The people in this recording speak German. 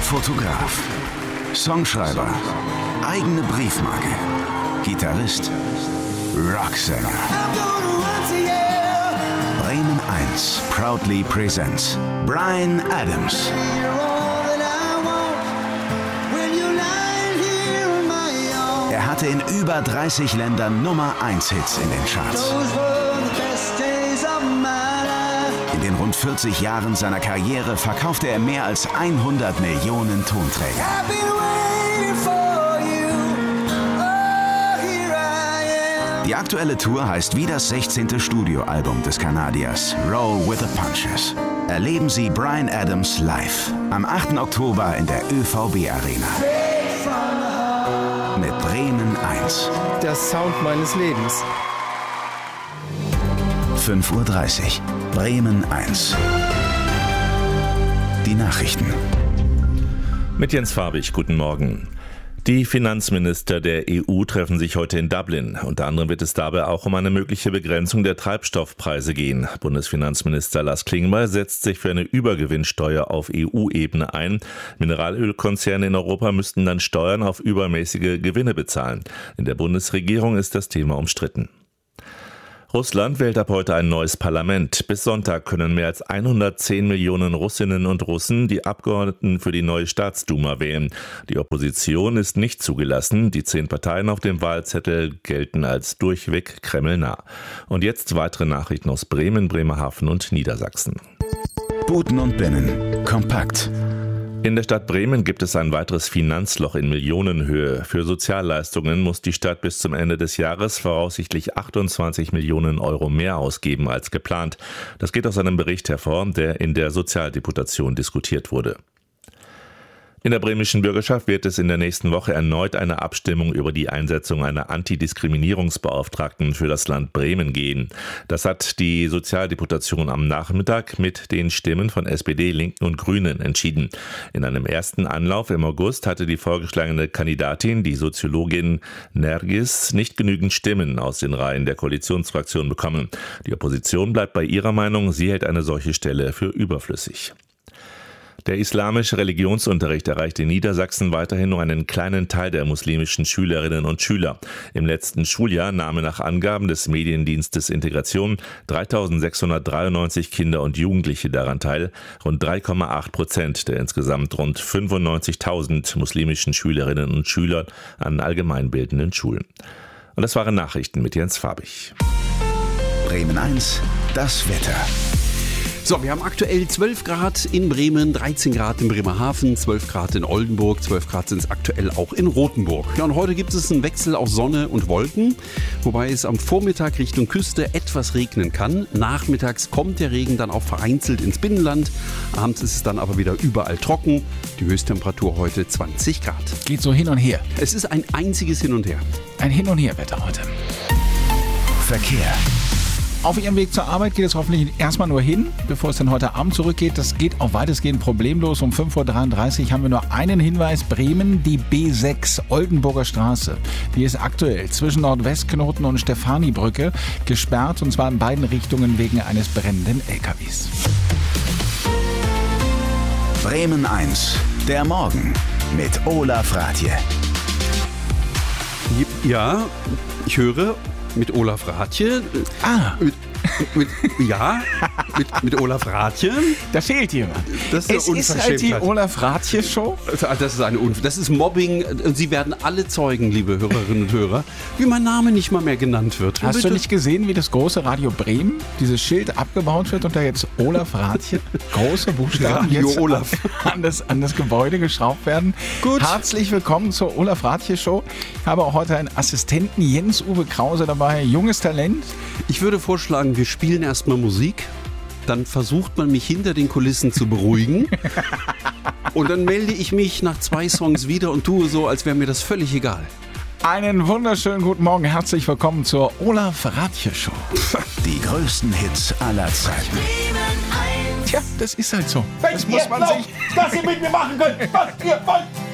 Fotograf, Songschreiber, eigene Briefmarke, Gitarrist, Rocksänger. Bremen 1 proudly presents Bryan Adams. Er hatte in über 30 Ländern Nummer 1 Hits in den Charts. In den rund 40 Jahren seiner Karriere verkaufte er mehr als 100 Millionen Tonträger. Die aktuelle Tour heißt wie das 16. Studioalbum des Kanadiers, Roll with the Punches. Erleben Sie Bryan Adams live am 8. Oktober in der ÖVB Arena. Mit Bremen 1. Der Sound meines Lebens. 5:30 Uhr. Bremen 1. Die Nachrichten. Mit Jens Farbig, guten Morgen. Die Finanzminister der EU treffen sich heute in Dublin. Unter anderem wird es dabei auch um eine mögliche Begrenzung der Treibstoffpreise gehen. Bundesfinanzminister Lars Klingbeil setzt sich für eine Übergewinnsteuer auf EU-Ebene ein. Mineralölkonzerne in Europa müssten dann Steuern auf übermäßige Gewinne bezahlen. In der Bundesregierung ist das Thema umstritten. Russland wählt ab heute ein neues Parlament. Bis Sonntag können mehr als 110 Millionen Russinnen und Russen die Abgeordneten für die neue Staatsduma wählen. Die Opposition ist nicht zugelassen. Die 10 Parteien auf dem Wahlzettel gelten als durchweg kremlnah. Und jetzt weitere Nachrichten aus Bremen, Bremerhaven und Niedersachsen. Buten und Binnen. Kompakt. In der Stadt Bremen gibt es ein weiteres Finanzloch in Millionenhöhe. Für Sozialleistungen muss die Stadt bis zum Ende des Jahres voraussichtlich 28 Millionen Euro mehr ausgeben als geplant. Das geht aus einem Bericht hervor, der in der Sozialdeputation diskutiert wurde. In der bremischen Bürgerschaft wird es in der nächsten Woche erneut eine Abstimmung über die Einsetzung einer Antidiskriminierungsbeauftragten für das Land Bremen geben. Das hat die Sozialdeputation am Nachmittag mit den Stimmen von SPD, Linken und Grünen entschieden. In einem ersten Anlauf im August hatte die vorgeschlagene Kandidatin, die Soziologin Nergis, nicht genügend Stimmen aus den Reihen der Koalitionsfraktion bekommen. Die Opposition bleibt bei ihrer Meinung, sie hält eine solche Stelle für überflüssig. Der islamische Religionsunterricht erreicht in Niedersachsen weiterhin nur einen kleinen Teil der muslimischen Schülerinnen und Schüler. Im letzten Schuljahr nahmen nach Angaben des Mediendienstes Integration 3.693 Kinder und Jugendliche daran teil, rund 3,8% der insgesamt rund 95.000 muslimischen Schülerinnen und Schüler an allgemeinbildenden Schulen. Und das waren Nachrichten mit Jens Farbig. Bremen 1, das Wetter. So, wir haben aktuell 12 Grad in Bremen, 13 Grad in Bremerhaven, 12 Grad in Oldenburg, 12 Grad sind es aktuell auch in Rothenburg. Ja, und heute gibt es einen Wechsel aus Sonne und Wolken, wobei es am Vormittag Richtung Küste etwas regnen kann. Nachmittags kommt der Regen dann auch vereinzelt ins Binnenland. Abends ist es dann aber wieder überall trocken. Die Höchsttemperatur heute 20 Grad. Geht so hin und her. Es ist ein einziges Hin und Her. Ein Hin- und Her-Wetter heute. Verkehr. Auf Ihrem Weg zur Arbeit geht es hoffentlich erstmal nur hin, bevor es dann heute Abend zurückgeht. Das geht auch weitestgehend problemlos. Um 5:33 Uhr haben wir nur einen Hinweis. Bremen, die B6, Oldenburger Straße. Die ist aktuell zwischen Nordwestknoten und Stefanibrücke gesperrt, und zwar in beiden Richtungen wegen eines brennenden LKWs. Bremen 1, der Morgen mit Olaf Rathje. Ja, ich höre mit Olaf Rathje. Mit Olaf Rathje. Da fehlt jemand. Das ist eine Es ist halt die Unverschämtheit. Olaf Rathje Show. Das ist Mobbing. Und Sie werden alle zeugen, liebe Hörerinnen und Hörer, wie mein Name nicht mal mehr genannt wird. Hast du nicht gesehen, wie das große Radio Bremen, dieses Schild abgebaut wird und da jetzt Olaf Rathje, große Buchstaben, Radio jetzt Olaf an das Gebäude geschraubt werden? Gut. Herzlich willkommen zur Olaf Rathje Show. Ich habe auch heute einen Assistenten, Jens-Uwe Krause, dabei, junges Talent. Ich würde vorschlagen, wir spielen erstmal Musik. Dann versucht man mich hinter den Kulissen zu beruhigen. Und dann melde ich mich nach 2 Songs wieder und tue so, als wäre mir das völlig egal. Einen wunderschönen guten Morgen, herzlich willkommen zur Olaf Rathje Show. Die größten Hits aller Zeiten. Tja, das ist halt so. Das muss man sich... dass ihr mit mir machen könnt, was ihr wollt.